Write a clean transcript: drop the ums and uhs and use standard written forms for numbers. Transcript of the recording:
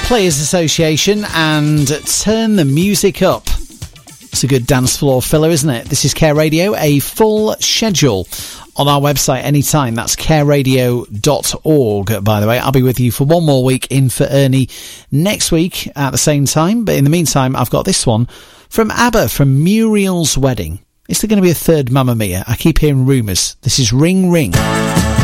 Players Association and Turn the Music Up. It's a good dance floor filler, isn't it? This is Care Radio, a full schedule on our website anytime. That's careradio.org, by the way. I'll be with you for one more week in for Ernie next week at the same time. But in the meantime, I've got this one from ABBA, from Muriel's Wedding. Is there going to be a third Mamma Mia? I keep hearing rumours. This is Ring Ring.